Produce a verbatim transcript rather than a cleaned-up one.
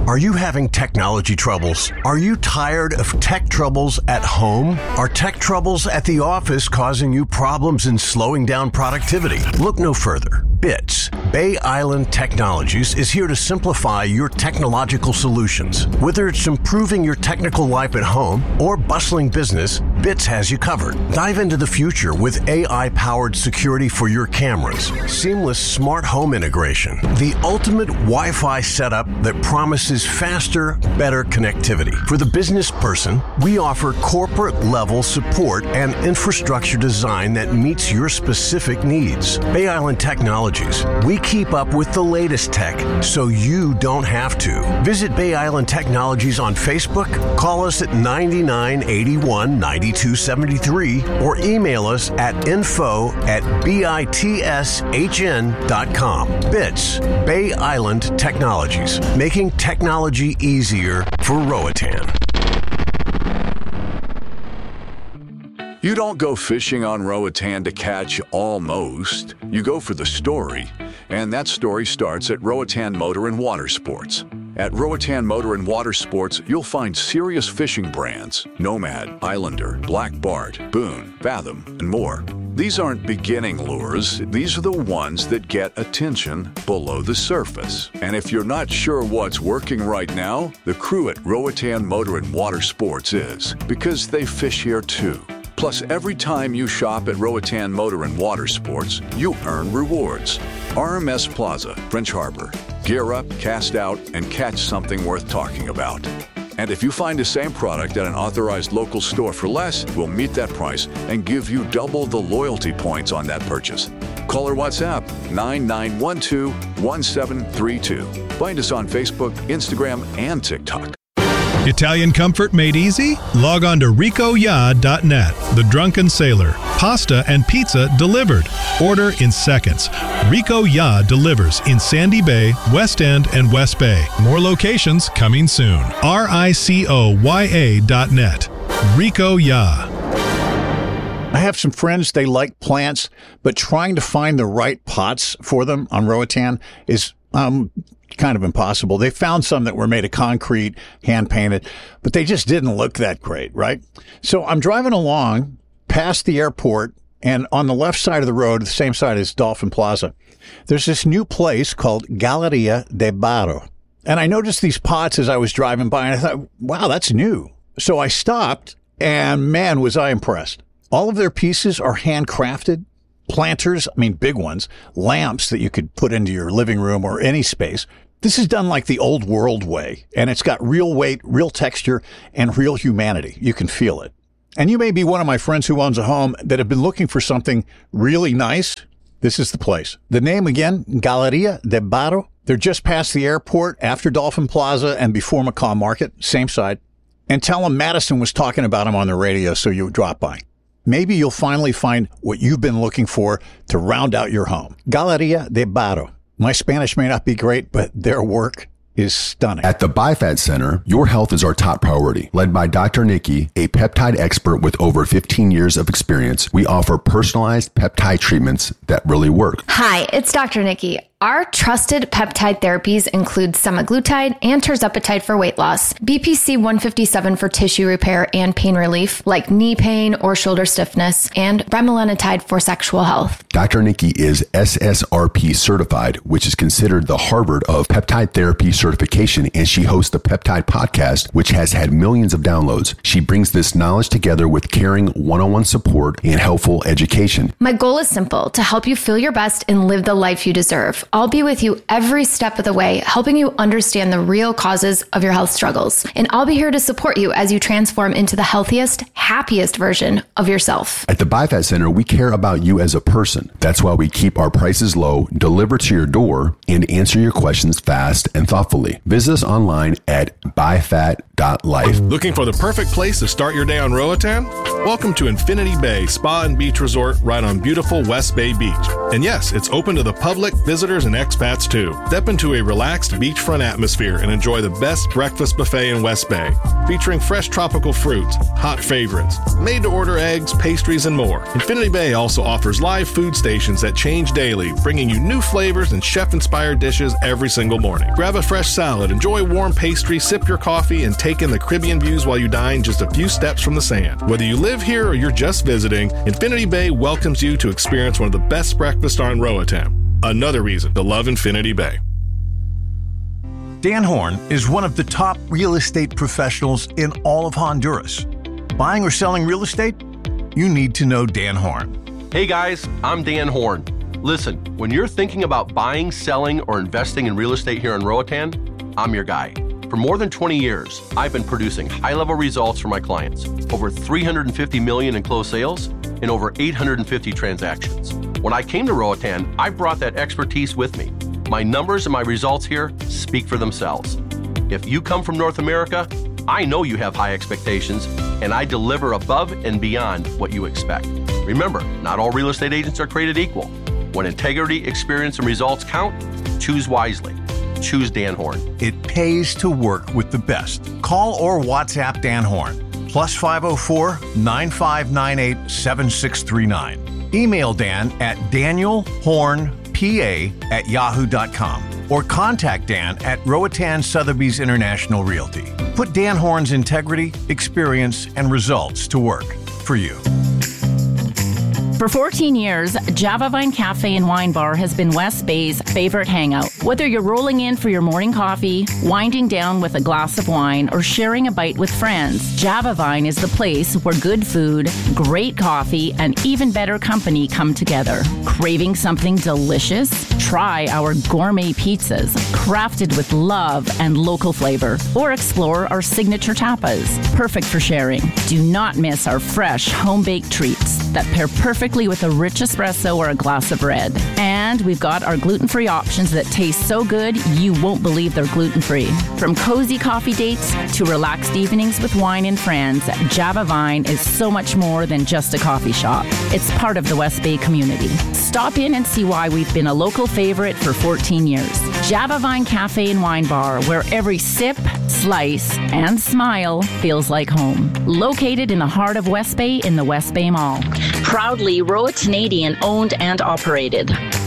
Are you having technology troubles? Are you tired of tech troubles at home? Are tech troubles at the office causing you problems and slowing down productivity? Look no further. BITS, Bay Island Technologies, is here to simplify your technological solutions. Whether it's improving your technical life at home or bustling business, BITS has you covered. Dive into the future with A I-powered security for your cameras, seamless smart home integration, the ultimate Wi-Fi setup that promises faster, better connectivity. For the business person, we offer corporate-level support and infrastructure design that meets your specific needs. Bay Island Technologies. We keep up with the latest tech so you don't have to. Visit Bay Island Technologies on Facebook, call us at ninety-nine eighty-one ninety-two seventy-three, or email us at info at bitshn dot com. BITS, Bay Island Technologies, making technology easier for Roatan. You don't go fishing on Roatan to catch almost. You go for the story. And that story starts at Roatan Motor and Water Sports. At Roatan Motor and Water Sports, you'll find serious fishing brands: Nomad, Islander, Black Bart, Boone, Fathom, and more. These aren't beginning lures. These are the ones that get attention below the surface. And if you're not sure what's working right now, the crew at Roatan Motor and Water Sports is, because they fish here too. Plus, every time you shop at Roatan Motor and Water Sports, you earn rewards. R M S Plaza, French Harbor. Gear up, cast out, and catch something worth talking about. And if you find the same product at an authorized local store for less, we'll meet that price and give you double the loyalty points on that purchase. Call or WhatsApp nine nine one two, one seven three two. Find us on Facebook, Instagram, and TikTok. Italian comfort made easy? Log on to rico ya dot net. The Drunken Sailor. Pasta and pizza delivered. Order in seconds. Rico Ya delivers in Sandy Bay, West End, and West Bay. More locations coming soon. R I C O Y A dot net. Rico Ya. I have some friends, they like plants, but trying to find the right pots for them on Roatan is um kind of impossible. They found some that were made of concrete, hand painted, but they just didn't look that great, right? So I'm driving along past the airport, and on the left side of the road, the same side as Dolphin Plaza, there's this new place called Galleria de Barro. And I noticed these pots as I was driving by, and I thought, wow, that's new. So I stopped, and man, was I impressed. All of their pieces are handcrafted. Planters, I mean big ones, lamps that you could put into your living room or any space. This is done like the old world way, and it's got real weight, real texture, and real humanity. You can feel it. And you may be one of my friends who owns a home that have been looking for something really nice. This is the place. The name again, Galleria de Barro. They're just past the airport, after Dolphin Plaza and before McCaw Market, same side. And tell them Madison was talking about them on the radio, so you drop by. Maybe you'll finally find what you've been looking for to round out your home. Galleria de Barro. My Spanish may not be great, but their work is stunning. At the BiFAT Center, your health is our top priority. Led by Doctor Nikki, a peptide expert with over fifteen years of experience, we offer personalized peptide treatments that really work. Hi, it's Doctor Nikki. Our trusted peptide therapies include semaglutide and tirzepatide for weight loss, B P C one fifty-seven for tissue repair and pain relief, like knee pain or shoulder stiffness, and bremelanotide for sexual health. Doctor Nikki is S S R P certified, which is considered the Harvard of peptide therapy certification, and she hosts the Peptide Podcast, which has had millions of downloads. She brings this knowledge together with caring one-on-one support and helpful education. My goal is simple: to help you feel your best and live the life you deserve. I'll be with you every step of the way, helping you understand the real causes of your health struggles. And I'll be here to support you as you transform into the healthiest, happiest version of yourself. At the BiFAT Center, we care about you as a person. That's why we keep our prices low, deliver to your door, and answer your questions fast and thoughtfully. Visit us online at bifat dot life. Looking for the perfect place to start your day on Roatan? Welcome to Infinity Bay Spa and Beach Resort right on beautiful West Bay Beach. And yes, it's open to the public, visitors, visitors and expats too. Step into a relaxed beachfront atmosphere and enjoy the best breakfast buffet in West Bay, featuring fresh tropical fruits, hot favorites, made-to-order eggs, pastries, and more. Infinity Bay also offers live food stations that change daily, bringing you new flavors and chef-inspired dishes every single morning. Grab a fresh salad, enjoy warm pastry, sip your coffee, and take in the Caribbean views while you dine just a few steps from the sand. Whether you live here or you're just visiting, Infinity Bay welcomes you to experience one of the best breakfasts on Roatan. Another reason to love Infinity Bay. Dan Horn is one of the top real estate professionals in all of Honduras. Buying or selling real estate? You need to know Dan Horn. Hey guys, I'm Dan Horn. Listen, when you're thinking about buying, selling, or investing in real estate here in Roatan, I'm your guy. For more than twenty years, I've been producing high-level results for my clients. Over three hundred fifty million in closed sales and over eight hundred fifty transactions. When I came to Roatan, I brought that expertise with me. My numbers and my results here speak for themselves. If you come from North America, I know you have high expectations, and I deliver above and beyond what you expect. Remember, not all real estate agents are created equal. When integrity, experience, and results count, choose wisely. Choose Dan Horn. It pays to work with the best. Call or WhatsApp Dan Horn. Plus five oh four, nine five nine eight, seven six three nine. Email Dan at danielhornpa at yahoo dot com or contact Dan at Roatan Sotheby's International Realty. Put Dan Horn's integrity, experience, and results to work for you. For fourteen years, Java Vine Cafe and Wine Bar has been West Bay's favorite hangout. Whether you're rolling in for your morning coffee, winding down with a glass of wine, or sharing a bite with friends, Java Vine is the place where good food, great coffee, and even better company come together. Craving something delicious? Try our gourmet pizzas, crafted with love and local flavor, or explore our signature tapas, perfect for sharing. Do not miss our fresh home-baked treats that pair perfectly with a rich espresso or a glass of red. And we've got our gluten-free options that taste so good you won't believe they're gluten-free. From cozy coffee dates to relaxed evenings with wine and friends, Java Vine is so much more than just a coffee shop. It's part of the West Bay community. Stop in and see why we've been a local favorite for fourteen years. Java Vine Cafe and Wine Bar, where every sip, slice, and smile feels like home. Located in the heart of West Bay in the West Bay Mall. Proudly Roatanadian owned and operated.